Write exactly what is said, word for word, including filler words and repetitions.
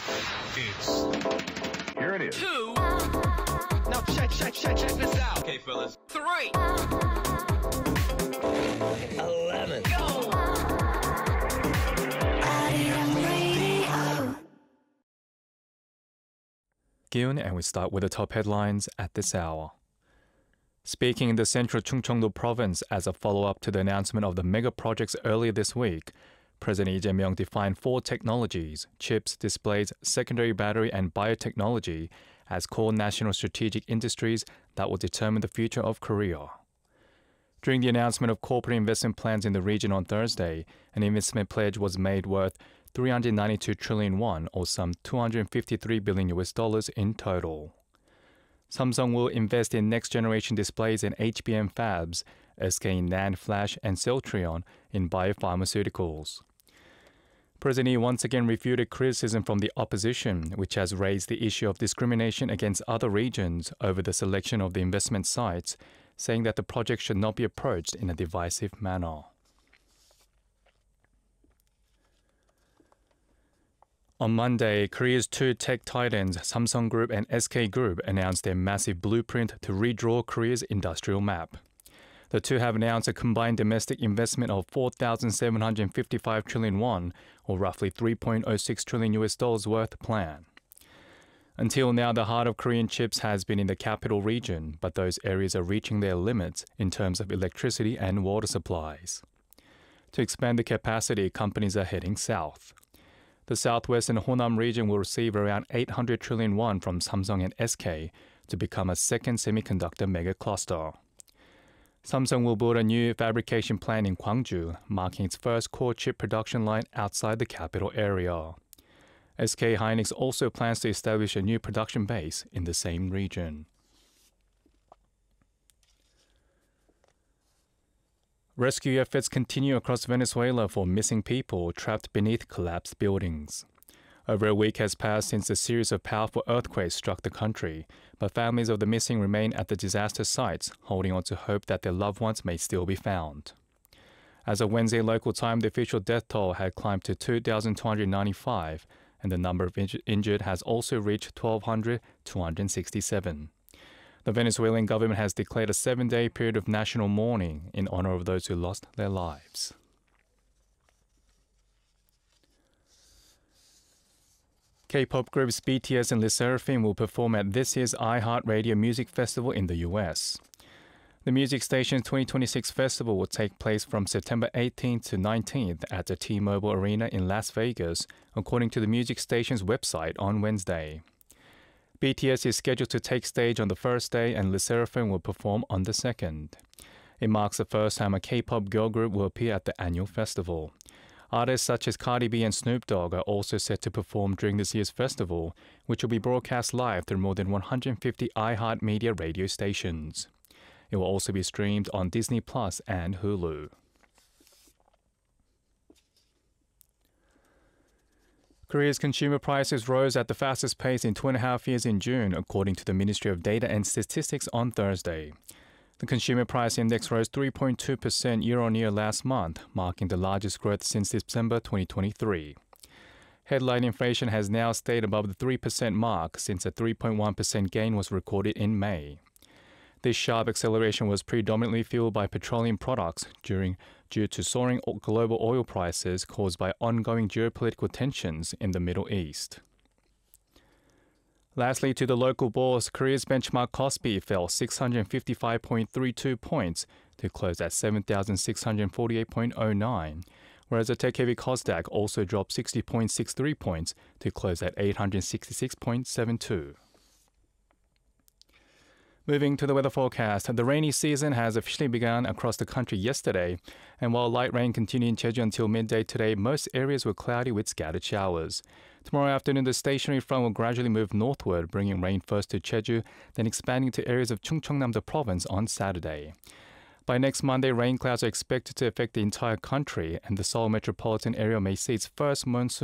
It's Here it is. Two. Now check, check, check, check this out. Okay, fellas. Three. Eleven. Go. Gyun, and we start with the top headlines at this hour. Speaking in the central Chungcheongdo province as a follow-up to the announcement of the mega projects earlier this week, President Lee Jae-myung defined four technologies, chips, displays, secondary battery, and biotechnology, as core national strategic industries that will determine the future of Korea. During the announcement of corporate investment plans in the region on Thursday, an investment pledge was made worth three hundred ninety-two trillion won, or some two hundred fifty-three billion U S dollars in total. Samsung will invest in next-generation displays in H B M fabs, S K in NAND flash, and Celltrion in biopharmaceuticals. President Lee once again refuted criticism from the opposition, which has raised the issue of discrimination against other regions over the selection of the investment sites, saying that the project should not be approached in a divisive manner. On Monday, Korea's two tech titans, Samsung Group and S K Group, announced their massive blueprint to redraw Korea's industrial map. The two have announced a combined domestic investment of four thousand seven hundred fifty-five trillion won, or roughly three point zero six trillion U S dollars worth plan. Until now, the heart of Korean chips has been in the capital region, but those areas are reaching their limits in terms of electricity and water supplies. To expand the capacity, companies are heading south. The southwest and Honam region will receive around eight hundred trillion won from Samsung and S K to become a second semiconductor mega cluster. Samsung will build a new fabrication plant in Gwangju, marking its first core chip production line outside the capital area. S K Hynix also plans to establish a new production base in the same region. Rescue efforts continue across Venezuela for missing people trapped beneath collapsed buildings. Over a week has passed since a series of powerful earthquakes struck the country, but families of the missing remain at the disaster sites, holding on to hope that their loved ones may still be found. As of Wednesday local time, the official death toll had climbed to two thousand two hundred ninety-five, and the number of inj- injured has also reached twelve hundred two hundred sixty-seven. The Venezuelan government has declared a seven-day period of national mourning in honor of those who lost their lives. K-pop groups B T S and LE SSERAFIM will perform at this year's iHeartRadio Music Festival in the U S. The music station's twenty twenty-six festival will take place from September eighteenth to nineteenth at the T-Mobile Arena in Las Vegas, according to the music station's website on Wednesday. B T S is scheduled to take stage on the first day, and LE SSERAFIM will perform on the second. It marks the first time a K-pop girl group will appear at the annual festival. Artists such as Cardi B and Snoop Dogg are also set to perform during this year's festival, which will be broadcast live through more than one hundred fifty iHeartMedia radio stations. It will also be streamed on Disney Plus and Hulu. Korea's consumer prices rose at the fastest pace in two and a half years in June, according to the Ministry of Data and Statistics on Thursday. The consumer price index rose three point two percent year-on-year last month, marking the largest growth since December twenty twenty-three. Headline inflation has now stayed above the three percent mark since a three point one percent gain was recorded in May. This sharp acceleration was predominantly fueled by petroleum products during, due to soaring global oil prices caused by ongoing geopolitical tensions in the Middle East. Lastly, to the local bourse, Korea's benchmark Kospi fell six hundred fifty-five point three two points to close at seven thousand six hundred forty-eight point zero nine, whereas the tech-heavy Kosdaq also dropped sixty point six three points to close at eight hundred sixty-six point seven two. Moving to the weather forecast, the rainy season has officially begun across the country yesterday, and while light rain continued in Jeju until midday today, most areas were cloudy with scattered showers. Tomorrow afternoon, the stationary front will gradually move northward, bringing rain first to Jeju, then expanding to areas of Chungcheongnam-do province on Saturday. By next Monday, rain clouds are expected to affect the entire country, and the Seoul metropolitan area may see its first monsoon